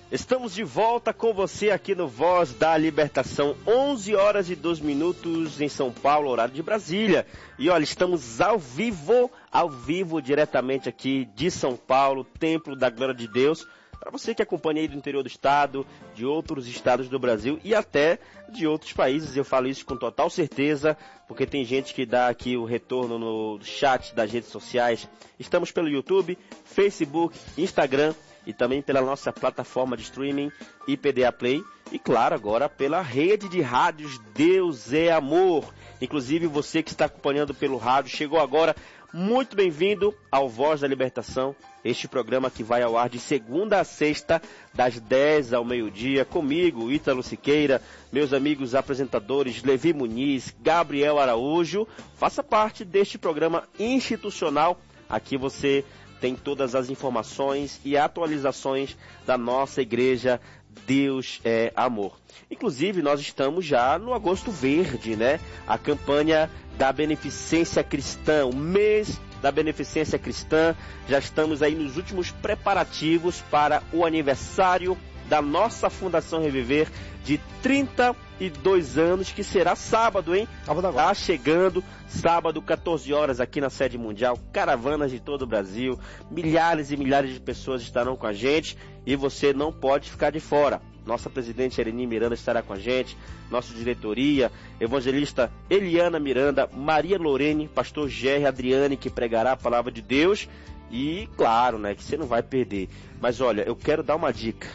Estamos de volta com você aqui no Voz da Libertação, 11 horas e 2 minutos em São Paulo, horário de Brasília. E olha, estamos ao vivo diretamente aqui de São Paulo, Templo da Glória de Deus. Para você que acompanha aí do interior do estado, de outros estados do Brasil e até de outros países, eu falo isso com total certeza, porque tem gente que dá aqui o retorno no chat das redes sociais. Estamos pelo YouTube, Facebook, Instagram e também pela nossa plataforma de streaming IPDA Play e, claro, agora pela rede de rádios Deus é Amor. Inclusive, você que está acompanhando pelo rádio, chegou agora, muito bem-vindo ao Voz da Libertação, este programa que vai ao ar de segunda a sexta, das 10 ao meio-dia, comigo, Ítalo Siqueira, meus amigos apresentadores Levi Muniz, Gabriel Araújo. Faça parte deste programa institucional. Aqui você tem todas as informações e atualizações da nossa igreja Deus é Amor. Inclusive, nós estamos já no Agosto Verde, né? A campanha da Beneficência Cristã, o mês da Beneficência Cristã. Já estamos aí nos últimos preparativos para o aniversário da nossa Fundação Reviver de 32 anos, que será sábado, hein? Sábado agora. Tá chegando, sábado, 14 horas, aqui na sede mundial, caravanas de todo o Brasil, milhares e milhares de pessoas estarão com a gente e você não pode ficar de fora. Nossa presidente Ereni Miranda estará com a gente, nossa diretoria, evangelista Eliana Miranda, Maria Lorene, pastor Gerry Adriane, que pregará a palavra de Deus. E claro, né, que você não vai perder. Mas olha, eu quero dar uma dica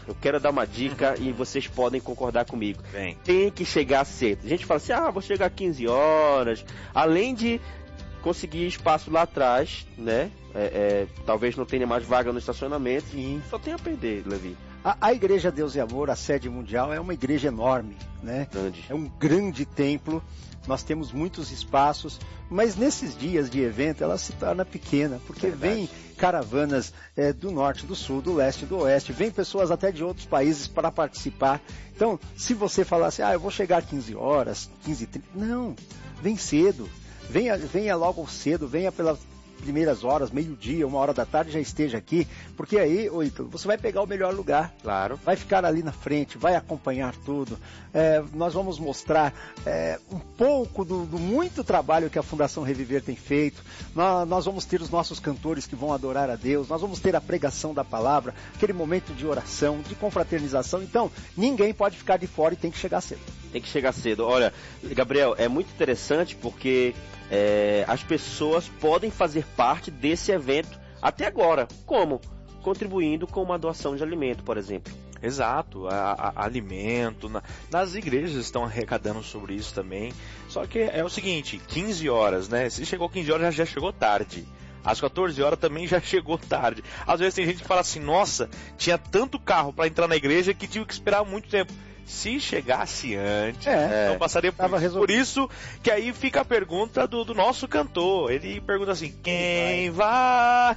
e vocês podem concordar comigo. Bem. Tem que chegar cedo. A gente fala assim, vou chegar 15 horas. Além de conseguir espaço lá atrás, né, talvez não tenha mais vaga no estacionamento. Sim. Só tem a perder, Levi. A Igreja Deus e Amor, a sede mundial, é uma igreja enorme, né? Grande. É um grande templo. Nós temos muitos espaços, mas nesses dias de evento ela se torna pequena, porque vem caravanas do norte, do sul, do leste, do oeste, vem pessoas até de outros países para participar. Então, se você falar assim, eu vou chegar 15 horas, 15h30, não, vem cedo, venha logo cedo, venha pelas primeiras horas, meio-dia, 1h da tarde, já esteja aqui, porque aí, Ítalo, você vai pegar o melhor lugar. Claro. Vai ficar ali na frente, vai acompanhar tudo. Nós vamos mostrar um pouco do muito trabalho que a Fundação Reviver tem feito. Nós vamos ter os nossos cantores que vão adorar a Deus, nós vamos ter a pregação da palavra, aquele momento de oração, de confraternização. Então, ninguém pode ficar de fora e tem que chegar cedo. Tem que chegar cedo. Olha, Gabriel, é muito interessante porque as pessoas podem fazer parte desse evento até agora. Como? Contribuindo com uma doação de alimento, por exemplo. Exato, alimento, nas igrejas estão arrecadando sobre isso também. Só que é o seguinte, 15 horas, né? Se chegou 15 horas, já chegou tarde. Às 14 horas também já chegou tarde. Às vezes tem gente que fala assim, nossa, tinha tanto carro para entrar na igreja que tive que esperar muito tempo. Se chegasse antes, não passaria por isso. Por isso que aí fica a pergunta do nosso cantor. Ele pergunta assim, quem vai?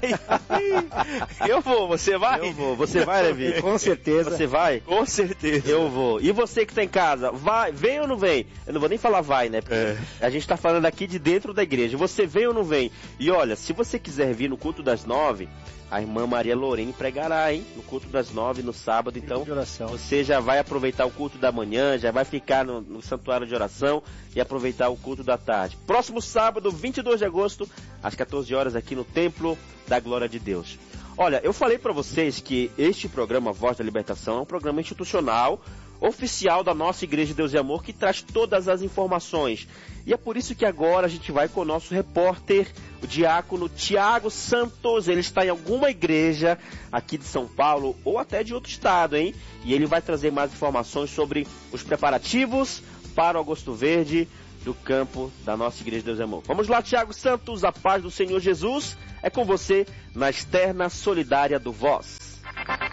Eu vou, você vai? Eu vou, você vai, Levi? Com certeza. Você vai? Com certeza. Eu vou. E você que está em casa, vai, vem ou não vem? Eu não vou nem falar vai, né? Porque a gente está falando aqui de dentro da igreja. Você vem ou não vem? E olha, se você quiser vir no culto das 9, a irmã Maria Lorene pregará, hein? No culto das 9, no sábado. Então, você já vai aproveitar o culto da manhã, já vai ficar no santuário de oração e aproveitar o culto da tarde. Próximo sábado, 22 de agosto, às 14 horas, aqui no Templo da Glória de Deus. Olha, eu falei para vocês que este programa Voz da Libertação é um programa institucional, oficial da nossa Igreja Deus e Amor, que traz todas as informações. E é por isso que agora a gente vai com o nosso repórter, o diácono Tiago Santos. Ele está em alguma igreja aqui de São Paulo ou até de outro estado, hein? E ele vai trazer mais informações sobre os preparativos para o Agosto Verde do campo da nossa Igreja Deus e Amor. Vamos lá, Tiago Santos, a paz do Senhor Jesus é com você na externa solidária do Voz.